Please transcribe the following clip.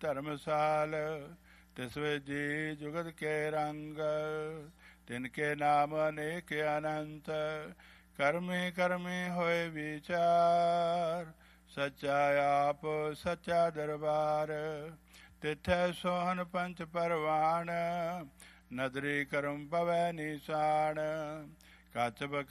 ਧਰਮਸਾਲ ਤਿਸ ਵਿੱਚ ਜੀ ਜੁਗਤ ਕੇ ਰੰਗ ਤਿਨਕੇ ਨਾਮ ਅਨੇਕ ਅਨੰਤ ਕਰਮੇ ਕਰਮੇ ਹੋਏ ਵਿਚਾਰ ਸੱਚਾ ਆਪ ਸੱਚਾ ਦਰਬਾਰ ਤਿਥੈ ਸੋਹਨ ਪੰਚ ਪਰਵਾਨ ਨਦਰੀ ਕਰਮ ਪਵੈ ਨਿਸ਼ਾਨ ਕਛ